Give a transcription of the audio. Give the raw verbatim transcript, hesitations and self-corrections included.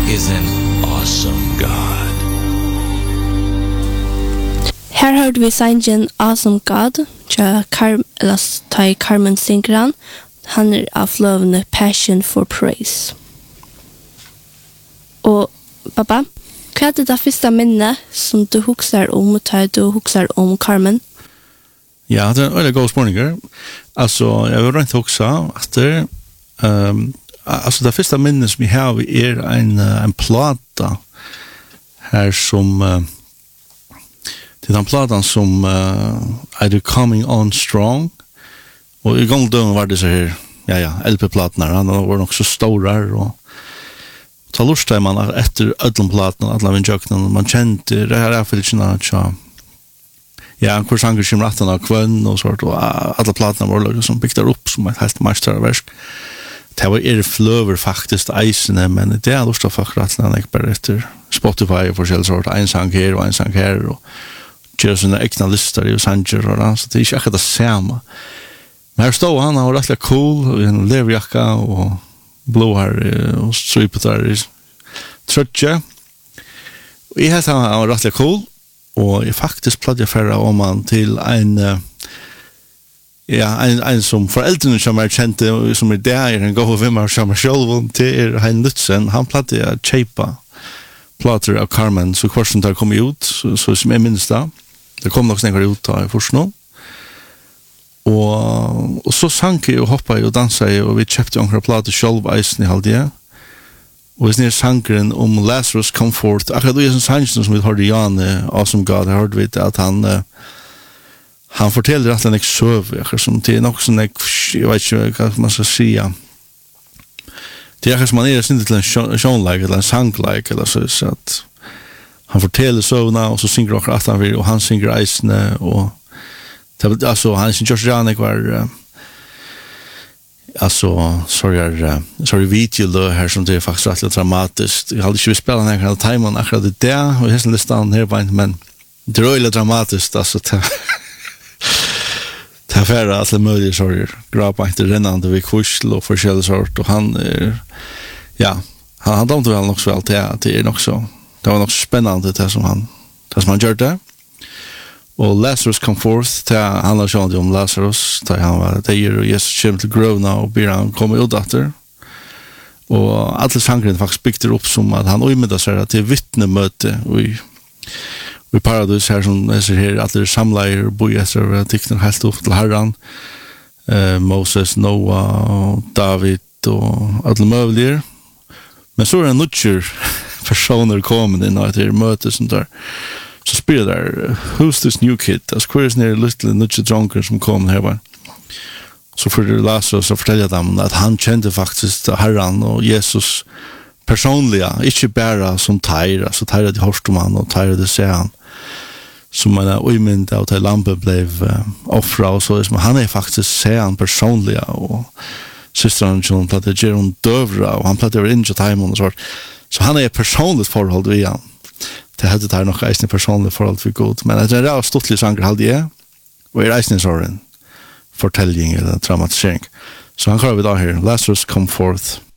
is an awesome God. Her hørte vi sangen Awesome God, tja Carm, eller ta Carmen Singran, han er av fløvende Passion for Praise. Og, pappa, hva er det da første minne som du husker om, ta du husker om Carmen? Ja, det er en veldig god spørninger. Altså, jeg vil rent huske at det, um, altså det første minne som vi har er en, en plata her som, uh, det er den platan som uh, er Coming On Strong, og i gang døgn var det så her, ja, ja, L P-platen her, han var nok så stor her, og ta lust man etter ødlenplaten, alle vindjøkene, man kjente, det her er for ikke noe, tja, ja, hvor sanger kommer retten av kvønn og sånt, og alle platene var laget som bygde opp som et helt masterverk. Det var er fløver faktisk eisene, men det er lust av folk retten av bare etter Spotify og forskjellige sort, en sang her og en sang her, og gjør sånne egna lister i sanger og da, så det er ikke akkurat det samme. Men her stod han, han var rettelig cool, og en leverjakka, og blå her, og stripet der i trøtje. Og jeg hette han, han var rettelig cool, og jeg faktisk platt jeg færre om han til en, ja, en, en som foreldrene som er kjente, som er der, en god vimmer som er selv, til er Hein Lutzen, han platt jeg kjeipa plater av Carmen, så hver som det kom ut, så, så som jeg minnes da, det kom nok snakker ut da i først nå, og, og så sank jeg og hoppet og danset jeg, og vi kjøpte omkring plater selv eisen i halvdige, og hvis ni er sangren om Lazarus Come Forth, akkurat det er en sangen som vi hørte Jan, Awesome God, jeg hørte vi at han, han forteller at han ikke søv, akkurat som det er nok sånn, jeg vet ikke hva man skal si, ja. Det er akkurat som han er sin til en sjånleik, eller en sangleik, eller så, så at han forteller søvna, og så synger akkurat at han vil, og han synger eisene, og det, altså, han sin Josh Janik var, uh, altså, sorry, uh, sorry, video da, her som det er faktisk rettelig dramatisk. Jeg hadde ikke vil spille den her timen akkurat i det, og jeg har listan her på en, men det er øyelig dramatisk, altså, det det er færre alle mulige sorger, grabbeinte rennende ved kursel og forskjellige sort, og han er, ja, han, han domte vel nok så vel til at det er nok så, det var nok så spennende det som han, det som han gjør det. Og Lazarus Come Forth, det handler sånn om Lazarus, da han var der, og Jesus kommer til grøvna, og ber han komme ut etter. Og alle sangren faktisk bygde opp som at han umidda seg til vittnemøte, og i Og i paradis her som jeg ser her, at det er samleier og boi etter å være tikkene helt opp til herran. Eh, Moses, Noah, David og alle møvelier. Men så er det nutcher personer kommet inn og etter møte som der. Så spyr jeg der, who's this new kid? Altså hver er sånne little nutcher dronker som kom her bare. Så får du lese og så forteller jeg dem at han kjente faktisk herran og Jesus personliga, ikke bare som teir, altså teir de hørste om han og teir de ser han. Som en uimynd av til lampe ble uh, offra og så, liksom, han er faktisk ser han personliga, og systeren som platte gjør hun døvra, og han platte over inn til teimen og så. Så han er et personligt forhold ved han. Det hadde det nok eisende personligt forhold for god, men det er en ræv stortlig sanger halde jeg, og er eisende sånn fortelling eller dramatisering. Så han klarer vi da her, Lazarus Come Forth.